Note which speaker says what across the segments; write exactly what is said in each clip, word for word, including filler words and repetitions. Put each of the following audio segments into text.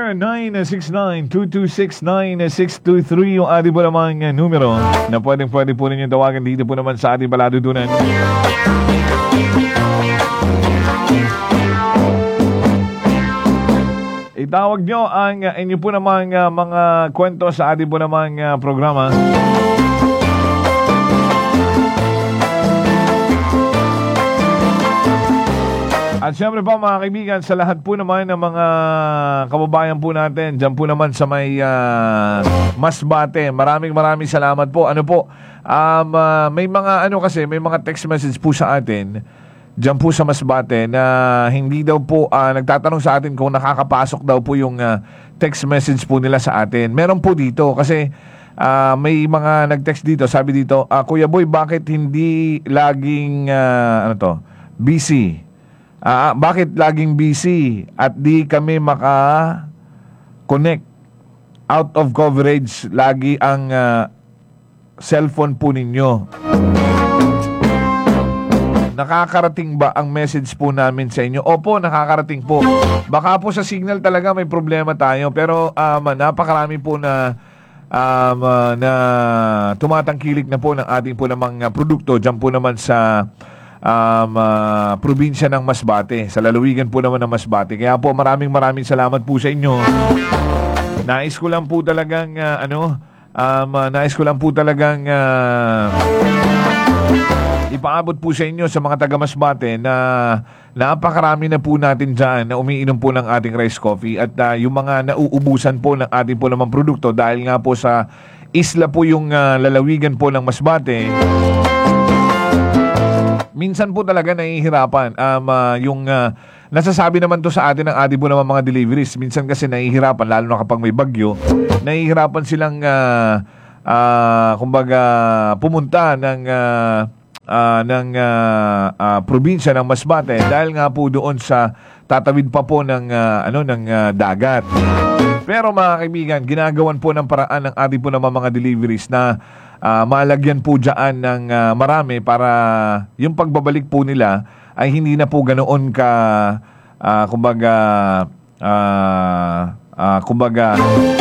Speaker 1: zero nine six nine two two six nine six two three yung ating po namang uh, numero na pwedeng pwede po ninyo tawagan dito po naman sa ating paladudunan. Itawag nyo ang uh, inyo po namang uh, mga kwento sa ating po namang uh, programa. At syempre po mga kaibigan, sa lahat po naman ng mga kababayan po natin, dyan po naman sa may uh, Masbate, maraming maraming salamat po. Ano po, um, uh, may mga ano kasi, may mga text message po sa atin, dyan po sa Masbate, na hindi daw po, uh, nagtatanong sa atin kung nakakapasok daw po yung uh, text message po nila sa atin. Meron po dito kasi uh, may mga nag-text dito, sabi dito, uh, Kuya Boy, bakit hindi laging, uh, ano to, busy? Ah, bakit laging busy at di kami maka-connect? Out of coverage lagi ang uh, cellphone po ninyo. Nakakarating ba ang message po namin sa inyo? Opo, nakakarating po. Baka po sa signal talaga may problema tayo, pero um, napakarami po na um, uh, na tumatangkilik na po ng ating po namang uh, produkto dyan po naman sa Um, uh, probinsya ng Masbate, sa lalawigan po naman ng Masbate. Kaya po maraming maraming salamat po sa inyo. Nais ko lang po talagang uh, ano um, uh, nais ko lang po talagang uh, ipaabot po sa inyo sa mga taga Masbate na napakarami na po natin dyan na umiinom po ng ating rice coffee at uh, yung mga nauubusan po ng ating po namang produkto dahil nga po sa isla po yung uh, lalawigan po ng Masbate. Minsan po talaga nahihirapan um, uh, yung uh, nasasabi naman to sa atin ng ating po naman mga deliveries. Minsan kasi nahihirapan, lalo na kapag may bagyo, nahihirapan silang uh, uh, kumbaga pumunta ng uh, uh, ng uh, uh, probinsya ng Masbate dahil nga po doon sa tatawid pa po ng uh, ano ng uh, dagat. Pero mga kaibigan, ginagawan po ng paraan ng ating po naman mga deliveries na Uh, malagyan po dyan ng uh, marami para yung pagbabalik po nila ay hindi na po ganoon ka uh, kumbaga uh, uh, kumbaga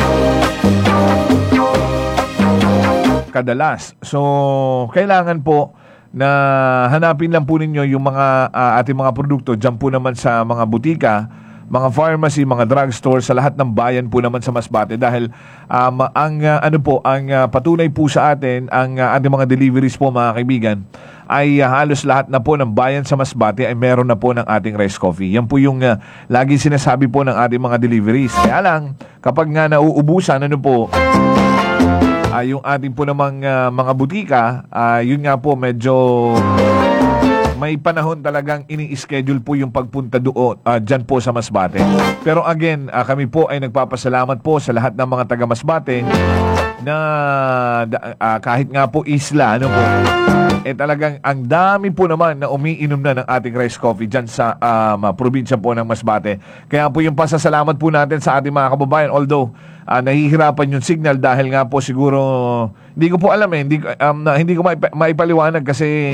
Speaker 1: kadalas. So kailangan po na hanapin lang po ninyo yung mga uh, ating mga produkto dyan po naman sa mga butika, mga pharmacy, mga drugstore sa lahat ng bayan po naman sa Masbate dahil um, ang uh, ano po ang uh, patunay po sa atin ang uh, ating mga deliveries po mga kaibigan ay uh, halos lahat na po ng bayan sa Masbate ay meron na po ng ating rice coffee. Yan po yung uh, lagi sinasabi po ng ating mga deliveries. Kaya lang kapag nga nauubusan ano po uh, yung ating po namang uh, mga butika, uh, yun nga po medyo may panahon talagang ini-schedule po yung pagpunta doon uh, dyan po sa Masbate. Pero again, uh, kami po ay nagpapasalamat po sa lahat ng mga taga Masbate na uh, kahit nga po isla, ano po, eh talagang ang dami po naman na umiinom na ng ating rice coffee dyan sa um, probinsya po ng Masbate. Kaya po yung pasasalamat po natin sa ating mga kababayan, although uh, nahihirapan yung signal dahil nga po siguro, hindi ko po alam eh, hindi, um, na, hindi ko maipa- maipaliwanag kasi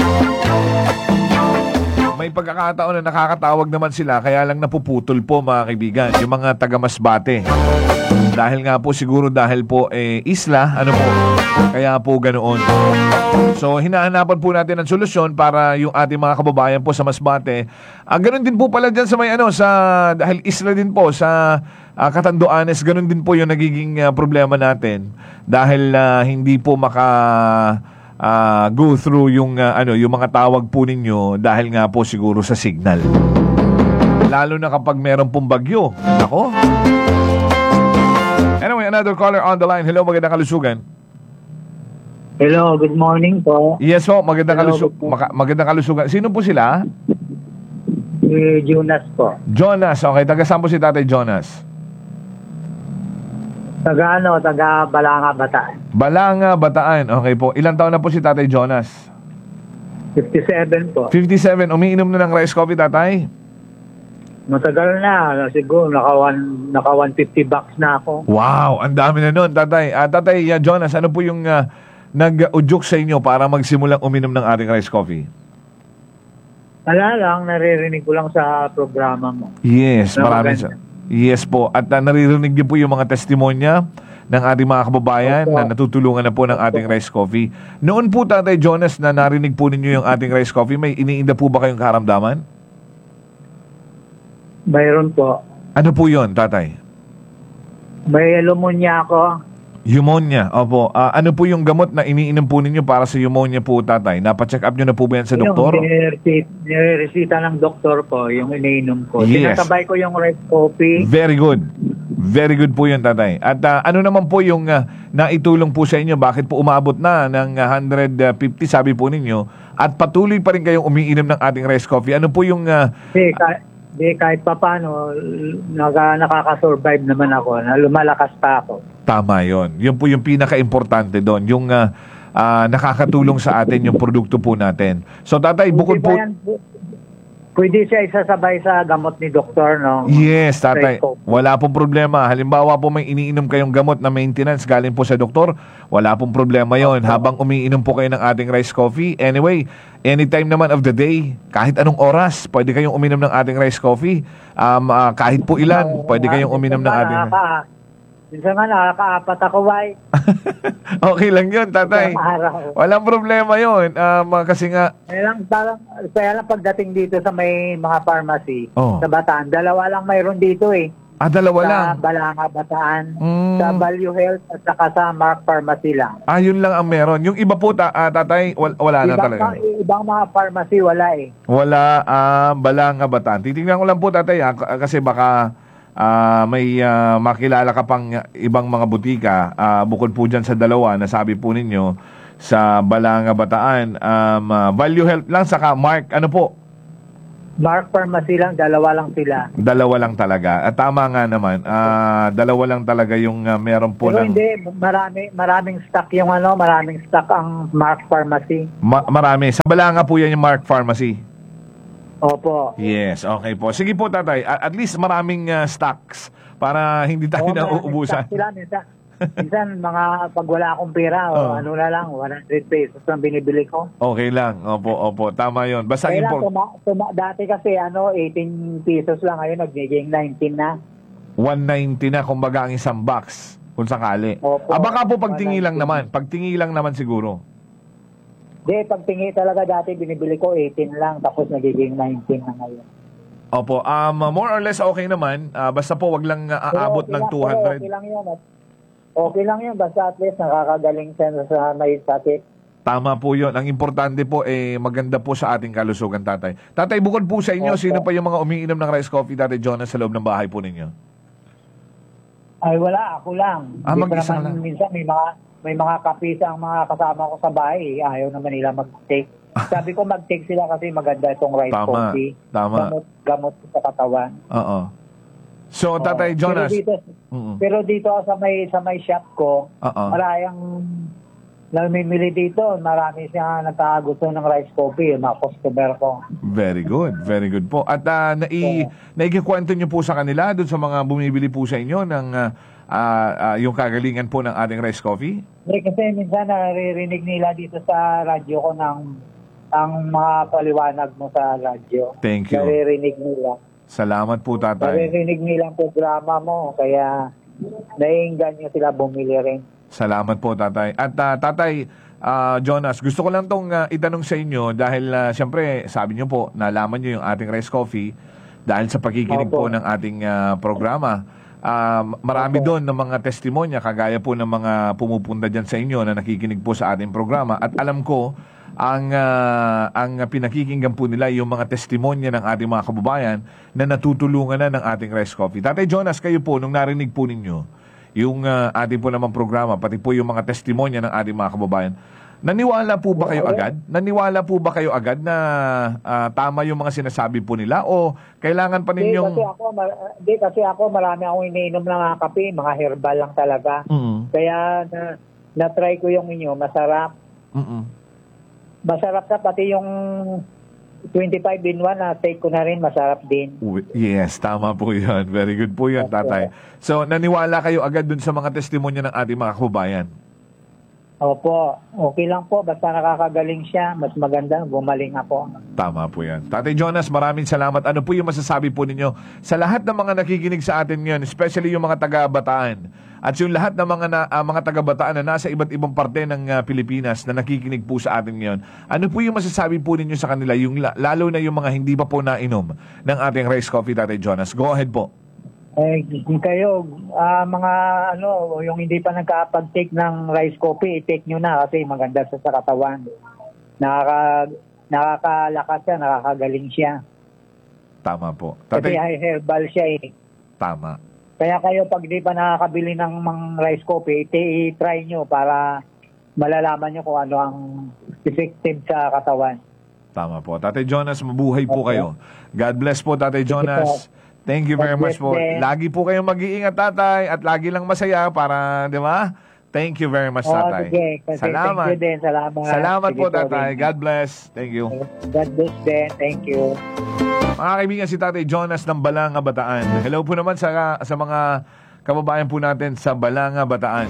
Speaker 1: may pagkakataon na nakakatawag naman sila kaya lang napuputol po mga kaibigan yung mga taga Masbate dahil nga po siguro dahil po eh, isla ano po kaya po ganoon. So hinahanapan po natin ng solusyon para yung ating mga kababayan po sa Masbate ah, ganoon din po pala dyan sa may ano sa dahil isla din po sa uh, Catanduanes, ganoon din po yung nagiging uh, problema natin dahil uh, hindi po maka Uh, go through yung uh, ano yung mga tawag po ninyo dahil nga po siguro sa signal. Lalo na kapag meron pong bagyo. Nako. Anyway, another caller on the line. Hello, magandang kalusugan.
Speaker 2: Hello, good morning po.
Speaker 1: Yes po, magandang kalusugan. Maka- magandang kalusugan. Sino po sila?
Speaker 2: Si Jonas po.
Speaker 1: Jonas, okay. Taga saan po si Tatay Jonas?
Speaker 2: Taga ano, taga Balanga, Bataan.
Speaker 1: Balanga, Bataan. Okay po. Ilang taon na po si Tatay Jonas?
Speaker 2: fifty-seven po.
Speaker 1: fifty-seven. Umiinom na ng rice coffee, Tatay?
Speaker 2: Matagal na. Siguro naka, one, naka one fifty bucks na ako.
Speaker 1: Wow, ang dami na nun, Tatay. Uh, tatay uh, Jonas, ano po yung uh, nag-udyok sa inyo para magsimulang uminom ng ating rice coffee?
Speaker 2: Wala lang, naririnig ko lang sa programa mo.
Speaker 1: Yes,
Speaker 2: Na
Speaker 1: maraming sa...
Speaker 2: maganda.
Speaker 1: Yes po. At uh, naririnig niyo po yung mga testimonya ng ating mga kababayan
Speaker 2: Opo.
Speaker 1: na natutulungan na po ng ating Rice Coffee. Noon po, Tatay Jonas, na narinig po ninyo yung ating Rice Coffee, may iniinda po ba kayong karamdaman?
Speaker 2: Mayroon po.
Speaker 1: Ano po yun, Tatay?
Speaker 2: May pneumonia ako.
Speaker 1: Pneumonia. Opo. Ah, ano po yung gamot na iniinom po ninyo para sa pneumonia po, Tatay? Napacheck up nyo na po ba yan sa doktor?
Speaker 2: Yung nireresita, nireresita ng doktor ko, yung iniinom ko.
Speaker 1: Yes.
Speaker 2: Sinasabay ko yung Rice Coffee.
Speaker 1: Very good. Very good po yun, Tatay. At ah, ano naman po yung ah, naitulong po sa inyo? Bakit po umabot na ng ah, one hundred fifty, sabi po ninyo, at patuloy pa rin kayong umiinom ng ating Rice Coffee? Ano po yung... ah,
Speaker 2: Di, kahit, di, kahit pa paano, naka, nakaka-survive naman ako. Na lumalakas pa ako.
Speaker 1: Tama yon. Yun po yung pinaka-importante doon. Yung ah, ah, nakakatulong sa atin yung produkto po natin. So, Tatay, bukod
Speaker 2: Pwede
Speaker 1: po...
Speaker 2: ba yan? Pwede siya isasabay sa gamot ni doktor, no?
Speaker 1: Yes, Tatay.
Speaker 2: Rice Coffee.
Speaker 1: Wala pong problema. Halimbawa po may iniinom kayong gamot na maintenance galing po sa doktor, wala pong problema yon. Habang umiinom po kayo ng ating Rice Coffee. Anyway, anytime naman of the day, kahit anong oras, pwede kayong uminom ng ating Rice Coffee. Um, ah, kahit po ilan, pwede kayong uminom ng ating...
Speaker 2: Nakaka- Minsan nga nakaka-apat ako, Bay.
Speaker 1: Okay lang yun, Tatay.
Speaker 2: Isang araw.
Speaker 1: Walang problema yun. Um, ah, kasi nga,
Speaker 2: Kaya lang, parang, kaya lang pagdating dito sa may mga pharmacy,
Speaker 1: Oh.
Speaker 2: sa Bataan, dalawa lang mayroon dito eh.
Speaker 1: ah, dalawa lang.
Speaker 2: Sa Balanga, Bataan,
Speaker 1: Mm.
Speaker 2: sa Value Health, at saka sa Mark Pharmacy lang.
Speaker 1: Ah, yun lang ang meron. Yung iba po, ta- ah, Tatay, wal- wala na
Speaker 2: Ibang,
Speaker 1: talaga.
Speaker 2: mga, ibang mga pharmacy, wala eh.
Speaker 1: Wala, ah, Balanga Bataan. Titingnan ko lang po, Tatay, ha, k- kasi baka ah, may ah, makilala ka pang ibang mga butika ah, bukod po dyan sa dalawa na sabi po ninyo sa Balanga Bataan. Um, ah, Value Health lang, saka Mark, ano po?
Speaker 2: Mark Pharmacy lang, dalawa lang sila.
Speaker 1: Dalawa lang talaga. At tama nga naman, ah, dalawa lang talaga yung ah, meron po
Speaker 2: Pero
Speaker 1: ng...
Speaker 2: hindi, marami, maraming stock yung ano, maraming stock ang Mark Pharmacy.
Speaker 1: Ma- marami. Sa Balanga po yan yung Mark Pharmacy.
Speaker 2: Opo.
Speaker 1: Yes, okay po. Sige po, Tatay. A- at least maraming ah, stocks para hindi tayo
Speaker 2: Oo,
Speaker 1: na
Speaker 2: maraming
Speaker 1: uubusan.
Speaker 2: stock sila. Minsan, minsan mga pag wala akong pera, o
Speaker 1: Oh.
Speaker 2: ano na lang, one hundred pesos ang binibili ko.
Speaker 1: Okay lang. Opo, opo. Tama yon. Basta
Speaker 2: Kaya lang,
Speaker 1: import...
Speaker 2: tuma, tuma, dati kasi ano, eighteen pesos lang, ngayon nagiging nineteen na.
Speaker 1: one ninety na kumbaga ang isang box kung sakali.
Speaker 2: Opo.
Speaker 1: Ah, baka po pagtingi lang
Speaker 2: one ninety.
Speaker 1: naman. Pagtingi lang naman siguro.
Speaker 2: Di, pag tingi talaga dati, binibili ko eighteen lang, tapos nagiging nineteen na ngayon.
Speaker 1: Opo. Um, more or less okay naman. Ah, basta po wag lang ah,
Speaker 2: Pero
Speaker 1: aabot
Speaker 2: okay
Speaker 1: ng
Speaker 2: lang,
Speaker 1: two
Speaker 2: pero
Speaker 1: hundred.
Speaker 2: Okay lang yun. At okay lang yun, basta at least nakakagaling siya sa may sakit.
Speaker 1: Tama po yun. Ang importante po, eh, maganda po sa ating kalusugan, Tatay. Tatay, bukod po sa inyo,
Speaker 2: Opo.
Speaker 1: sino pa yung mga umiinom ng rice coffee, Tatay Jonas, sa loob ng bahay po ninyo?
Speaker 2: Ay wala, ako lang.
Speaker 1: Ah,
Speaker 2: Hindi ko
Speaker 1: mag-isa
Speaker 2: naman,
Speaker 1: lang.
Speaker 2: minsan may mga may mga kapisa ang mga kasama ko sa bahay, eh. Ayaw naman nila mag-take. Sabi ko mag-take sila kasi maganda itong rice
Speaker 1: Tama.
Speaker 2: coffee.
Speaker 1: Tama.
Speaker 2: Gamot, gamot sa katawan.
Speaker 1: Oo. So,
Speaker 2: Oo.
Speaker 1: Tatay Jonas.
Speaker 2: Pero dito,
Speaker 1: Mm-mm.
Speaker 2: pero dito sa may sa may shop ko,
Speaker 1: Oo.
Speaker 2: maraming namimili dito. Marami siya nagkagusto ng rice coffee, yung mga customer ko.
Speaker 1: Very good. Very good po. At uh, nai, naikikwento nyo po sa kanila doon sa mga bumibili po sa inyo ng ah, ah, ah, yung kagalingan po ng ating rice coffee?
Speaker 2: Eh, kasi minsan naririnig nila dito sa radyo ko ng ang mga paliwanag mo sa radyo.
Speaker 1: Thank you.
Speaker 2: Naririnig nila.
Speaker 1: Salamat po, Tatay.
Speaker 2: Naririnig nila ang programa mo, kaya naiinganyo sila bumili rin.
Speaker 1: Salamat po, Tatay. At ah, Tatay ah, Jonas, gusto ko lang tong ah, itanong sa inyo dahil ah, siyempre, sabi nyo po, nalaman nyo yung ating rice coffee dahil sa pakikinig
Speaker 2: Opo.
Speaker 1: po ng ating ah, programa. Ah, marami
Speaker 2: Opo.
Speaker 1: doon ng mga testimonya, kagaya po ng mga pumupunta dyan sa inyo na nakikinig po sa ating programa. At alam ko, ang ah, ang pinakikinggan po nila yung mga testimonya ng ating mga kababayan na natutulungan na ng ating rice coffee. Tatay Jonas, kayo po, nung narinig po ninyo yung ah, ating po namang programa, pati po yung mga testimonya ng ating mga kababayan, naniwala po ba kayo agad? Naniwala po ba kayo agad na ah, tama yung mga sinasabi po nila o kailangan pa
Speaker 2: Di
Speaker 1: ninyong...
Speaker 2: kasi ako, mar- di kasi ako marami akong iniinom ng mga kape, mga herbal lang talaga.
Speaker 1: Mm,
Speaker 2: Kaya na, na-try ko yung inyo, masarap.
Speaker 1: mm,
Speaker 2: Masarap na pati yung twenty-five in one na take ko na rin, masarap din.
Speaker 1: Uy, yes, tama po yun. Very good po yun, Tatay. So, naniwala kayo agad dun sa mga testimonya ng ating mga kababayan?
Speaker 2: Opo, okay lang po. Basta nakakagaling siya, mas maganda, gumaling ako.
Speaker 1: Tama po yan. Tatay Jonas, maraming salamat. Ano po yung masasabi po ninyo sa lahat ng mga nakikinig sa atin ngayon, especially yung mga taga-Bataan at yung lahat ng mga, na, ah, mga taga-Bataan na nasa iba't ibang parte ng ah, Pilipinas na nakikinig po sa atin ngayon. Ano po yung masasabi po ninyo sa kanila, yung, la- lalo na yung mga hindi pa po nainom ng ating rice coffee, Tatay Jonas? Go ahead po.
Speaker 2: Eh, kayo, ah, mga ano, yung hindi pa nagkapag-take ng rice coffee, i-take nyo na kasi maganda sa, sa katawan. Nakaka, nakakalakas siya, nakakagaling siya.
Speaker 1: Tama po.
Speaker 2: Kasi
Speaker 1: Tatay,
Speaker 2: high herbal siya eh.
Speaker 1: tama.
Speaker 2: Kaya kayo pag di pa nakakabili ng mga rice coffee, iti- i-try nyo para malalaman nyo kung ano ang effective sa katawan.
Speaker 1: Tama po. Tatay Jonas, mabuhay po
Speaker 2: Okay.
Speaker 1: kayo. God bless po, Tatay Jonas. Thank you very
Speaker 2: God
Speaker 1: much
Speaker 2: bless
Speaker 1: po.
Speaker 2: din.
Speaker 1: Lagi po kayong mag-iingat, Tatay, at lagi lang masaya para, di ba? Thank you very much,
Speaker 2: Oh,
Speaker 1: Tatay.
Speaker 2: sige. Kasi
Speaker 1: Salamat.
Speaker 2: Thank you din. Salamat.
Speaker 1: Salamat
Speaker 2: Sige
Speaker 1: po, Tatay.
Speaker 2: din.
Speaker 1: God bless. Thank you.
Speaker 2: God bless din. Thank you.
Speaker 1: Mga kaibigan, si Tatay Jonas ng Balanga, Bataan. Hello po naman sa, sa mga kababayan po natin sa Balanga, Bataan.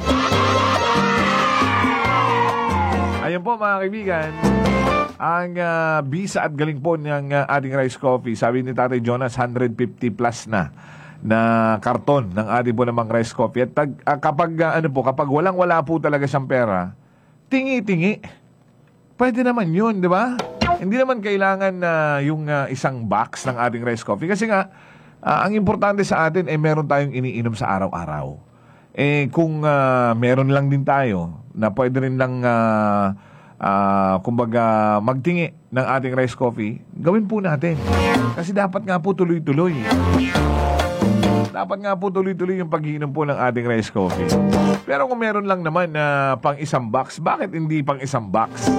Speaker 1: Ayun po mga kaibigan, ang ah, bisa at galing po ng ah, ating rice coffee, sabi ni Tatay Jonas, one hundred fifty plus na na karton ng ating po namang rice coffee. At tag, ah, kapag ah, ano po, kapag walang-wala po talaga siyang pera, tingi-tingi. Pwede naman yun, di ba? Hindi naman kailangan na yung ah, isang box ng ating rice coffee. Kasi nga, ah, ang importante sa atin ay meron tayong iniinom sa araw-araw. Eh, kung ah, meron lang din tayo na pwede rin lang, ah, ah, kumbaga, magtingi ng ating rice coffee, gawin po natin. Kasi dapat nga po tuloy-tuloy. Dapat nga po tuloy-tuloy yung pag-iinom po ng ating rice coffee. Pero kung meron lang naman na pang isang box, bakit hindi pang isang box?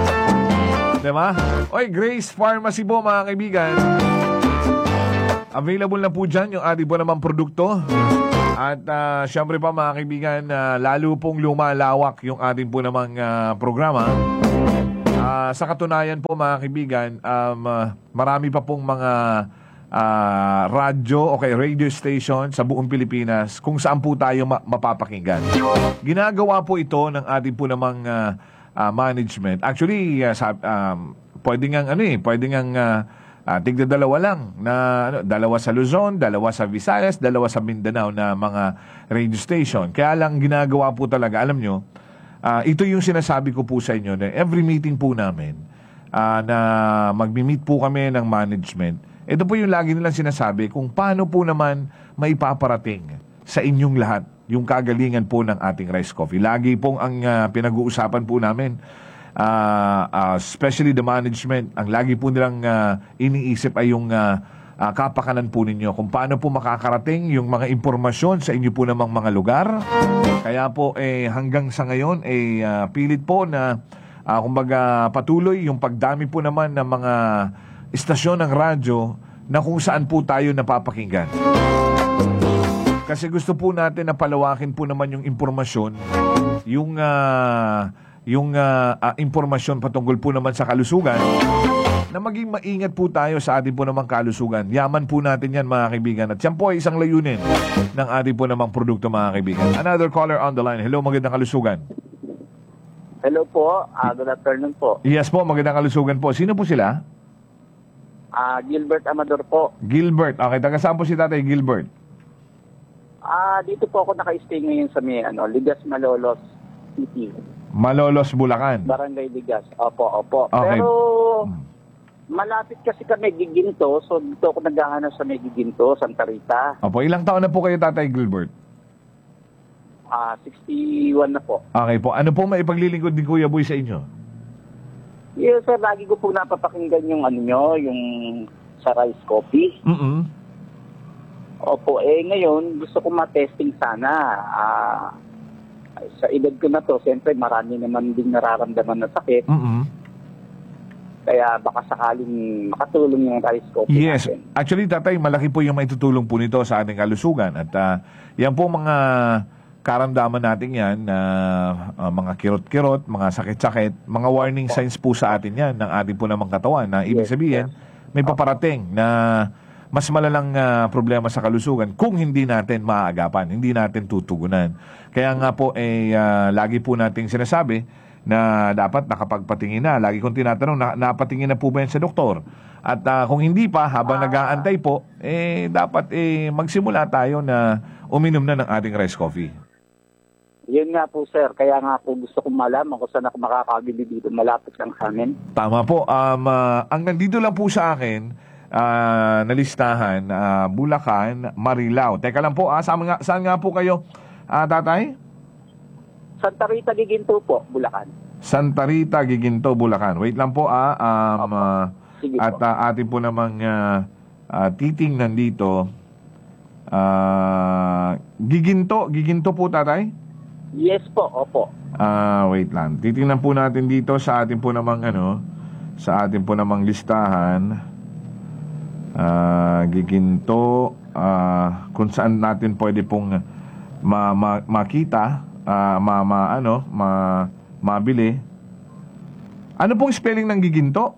Speaker 1: Diba? Oy, Grace Pharmacy po mga kaibigan. Available na po dyan yung ating po naman produkto. At uh, syempre pa mga kaibigan, uh, lalo pong lumalawak yung ating po namang uh, programa. Uh, sa katunayan po mga kaibigan, um, uh, marami pa pong mga uh, radyo, okay, radio station sa buong Pilipinas kung saan po tayo ma- mapapakinggan. Ginagawa po ito ng ating po namang uh, uh, management. Actually, uh, sa, um, pwede ngang ano eh, pwede ngang uh, uh, tigda dalawa lang na ano, dalawa sa Luzon, dalawa sa Visayas, dalawa sa Mindanao na mga radio station. Kaya lang ginagawa po talaga, alam nyo, uh, ito yung sinasabi ko po sa inyo na every meeting po namin uh, na magmi-meet po kami ng management. Ito po yung lagi nilang sinasabi kung paano po naman maipaparating sa inyong lahat yung kagalingan po ng ating rice coffee. Lagi pong ang uh, pinag-uusapan po namin, uh, uh, especially the management, ang lagi po nilang uh, iniisip ay yung uh, uh, kapakanan po ninyo. Kung paano po makakarating yung mga impormasyon sa inyo po namang mga lugar. Kaya po eh, hanggang sa ngayon eh, uh, pilit po na uh, kumbaga patuloy yung pagdami po naman ng mga istasyon ng radyo na kung saan po tayo napapakinggan. Kasi gusto po natin na palawakin po naman yung impormasyon, yung uh, yung uh, uh, impormasyon patungkol po naman sa kalusugan, na maging maingat po tayo sa ating po namang kalusugan. Yaman po natin yan mga kaibigan. At yan po ay isang layunin ng ating po namang produkto mga kaibigan. Another caller on the line. Hello, magandang kalusugan.
Speaker 3: Hello po, uh, good afternoon po.
Speaker 1: Yes po, magandang kalusugan po. Sino po sila?
Speaker 3: Ah, Gilbert Amador po.
Speaker 1: Gilbert. Okay, taga saan po si Tatay Gilbert?
Speaker 3: Ah, dito po ako naka-stay ngayon sa may ano, Ligas Malolos City,
Speaker 1: Malolos, Bulacan.
Speaker 3: Barangay Ligas. Opo, opo.
Speaker 1: Okay.
Speaker 3: Pero malapit kasi kami Giginto, so dito ako naghahanap sa may Giginto, Santa Rita.
Speaker 1: Opo, ilang taon na po kayo Tatay Gilbert?
Speaker 3: Ah, sixty-one na po.
Speaker 1: Okay po. Ano po maipaglilingkod ni Kuya Boy sa inyo?
Speaker 3: Yes, sir, lagi ko po napapakinggan yung ano nyo, yung sa rice coffee.
Speaker 1: Mm-mm.
Speaker 3: Opo, eh ngayon gusto ko ma-testing sana. Ah, sa edad ko na to, siyempre marami naman din nararamdaman na sakit.
Speaker 1: Mm-mm.
Speaker 3: Kaya baka sakaling makatulong yung rice coffee
Speaker 1: Yes.
Speaker 3: natin.
Speaker 1: Actually, Tatay, malaki po yung maitutulong po nito sa ating kalusugan. At ah, yan po mga karamdaman natin yan, na ah, mga kirot-kirot, mga sakit-sakit, mga warning signs po sa atin yan ng ating po namang katawan na ibig
Speaker 3: Yes,
Speaker 1: sabihin, may paparating na mas malalang ah, problema sa kalusugan kung hindi natin maaagapan, hindi natin tutugunan. Kaya nga po, eh, ah, lagi po nating sinasabi na dapat nakapagpatingin na. Lagi kong tinatanong, na, napatingin na po ba yan sa doktor? At ah, kung hindi pa, habang nag-aantay po, eh, dapat eh, magsimula tayo na uminom na ng ating rice coffee.
Speaker 3: Yun nga po, sir. Kaya nga po gusto kong malaman kung saan ako makakabili dito. Malapit lang sa amin.
Speaker 1: Tama po. Um, ah, ang nandito lang po sa akin, ah, na listahan, ah, Bulacan, Marilao. Teka lang po, ah, saan, nga, saan nga po kayo, ah, tatay?
Speaker 3: Santa Rita, Giginto po, Bulacan.
Speaker 1: Santa Rita, Giginto, Bulacan. Wait lang po, ah. Um,
Speaker 3: Opo.
Speaker 1: ah,
Speaker 3: Sige
Speaker 1: at
Speaker 3: po.
Speaker 1: ah, atin po namang ah, ah, titingnan dito. Ah, Giginto, Giginto po, tatay?
Speaker 3: Yes po, opo.
Speaker 1: Ah, wait lang. Titingnan po natin dito sa atin po namang ano, sa atin po namang listahan. Ah, Giginto, ah, kung saan natin pwede pong ma, ma, makita, ah, ma, ma ano, ma, mabili. Ano pong spelling ng Giginto?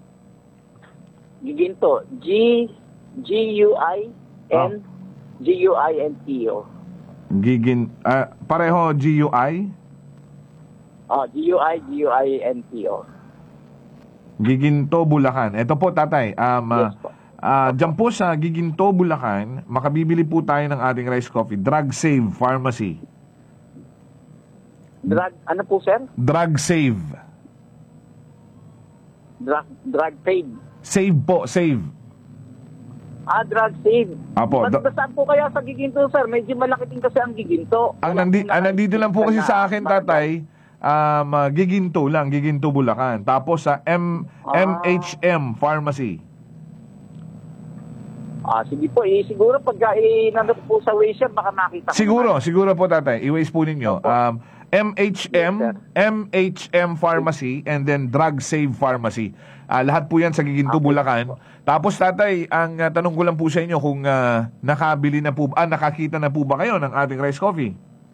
Speaker 3: Giginto, G G U I N G U I N T O.
Speaker 1: Gigin, ah, pareho G U I?
Speaker 3: Ah, G U I G U I N T O.
Speaker 1: Giginto, Bulacan. Ito po, tatay. Um,
Speaker 3: Yes po.
Speaker 1: Ah, dyan po sa Giginto, Bulacan, makabibili po tayo ng ating rice coffee. Drug Save Pharmacy.
Speaker 3: Drug, ano po, sir?
Speaker 1: Drug Save.
Speaker 3: Drug, drug trade.
Speaker 1: Save po, save.
Speaker 3: Ah, drug save.
Speaker 1: Apo,
Speaker 3: Mas
Speaker 1: do-
Speaker 3: saan po kaya sa Giginto, sir? Medyo malaki din kasi ang Giginto.
Speaker 1: Ang,
Speaker 3: Wala
Speaker 1: nandi,
Speaker 3: pong
Speaker 1: ang nandito lang po kasi
Speaker 3: nakikita
Speaker 1: sa
Speaker 3: na
Speaker 1: akin,
Speaker 3: barangay.
Speaker 1: tatay, um, ah, Giginto lang, Giginto, Bulacan. Tapos sa M,
Speaker 3: Ah.
Speaker 1: M H M Pharmacy.
Speaker 3: Ah, sige po. Eh, siguro pagka eh, nandun po sa Waze, baka makita ko
Speaker 1: Siguro,
Speaker 3: naman.
Speaker 1: siguro po, tatay. I-waste po ninyo.
Speaker 3: Opo.
Speaker 1: Um, M H M,
Speaker 3: Yes, sir.
Speaker 1: M H M Pharmacy, and then Drug Save Pharmacy. Ah, lahat po yan sa Giginto,
Speaker 3: Okay.
Speaker 1: Bulacan. Tapos, tatay, ang ah, tanong ko lang po sa inyo kung ah, nakabili na po, ah, nakakita na po ba kayo ng ating rice coffee?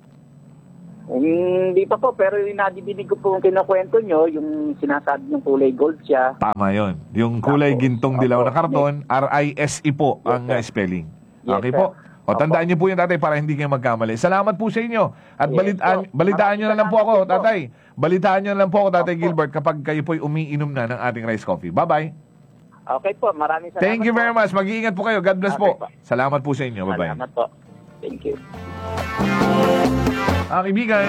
Speaker 3: Hindi pa po, pero yung nadidinig ko po yung kinukwento nyo, yung sinasabi ng kulay gold siya.
Speaker 1: Tama yon. Yung kulay
Speaker 3: Tapos,
Speaker 1: gintong dilaw
Speaker 3: opo.
Speaker 1: na karton, R I S E po
Speaker 3: Yes,
Speaker 1: ang
Speaker 3: sir.
Speaker 1: ah, spelling.
Speaker 3: Yes,
Speaker 1: Okay
Speaker 3: sir.
Speaker 1: po. O,
Speaker 3: Opo.
Speaker 1: tandaan niyo po yan, tatay, para hindi kayo magkamali. Salamat po sa inyo. At
Speaker 3: Yes,
Speaker 1: balitaan,
Speaker 3: po.
Speaker 1: balitaan niyo na lang po
Speaker 3: Maraming
Speaker 1: ako,
Speaker 3: salamat po.
Speaker 1: tatay. Balitaan niyo na lang po ako, tatay
Speaker 3: Opo.
Speaker 1: Gilbert, kapag kayo po'y umiinom na ng ating rice coffee. Bye-bye.
Speaker 3: Okay po, maraming salamat
Speaker 1: Thank you very
Speaker 3: po.
Speaker 1: much. Mag-iingat po kayo. God bless
Speaker 3: Okay
Speaker 1: po.
Speaker 3: po.
Speaker 1: Salamat po sa inyo. Bye-bye.
Speaker 3: Salamat po. Thank you.
Speaker 1: Ang kaibigan,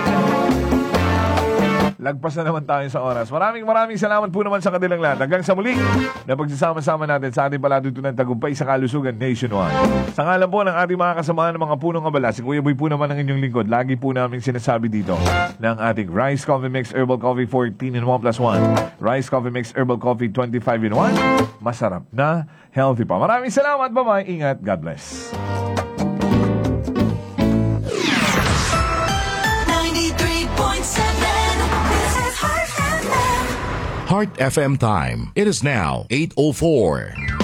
Speaker 1: lagpas na naman tayo sa oras. Maraming maraming salamat po naman sa kanilang lahat. Hanggang sa muli na pagsasama-sama natin sa ating palatuntunan tagumpay sa kalusugan nationwide. Sa ngalan po ng ating mga kasamahan ng mga punong abala, si Kuya Boy po naman ang inyong lingkod. Lagi po namin sinasabi dito ng ating Rice Coffee Mix Herbal Coffee fourteen in one plus one. Rice Coffee Mix Herbal Coffee twenty-five in one. Masarap na, healthy pa. Maraming salamat. Bye-bye. Ingat. God bless.
Speaker 4: ninety-three point seven. This is Heart F M.
Speaker 5: Heart F M time. It is now eight oh four.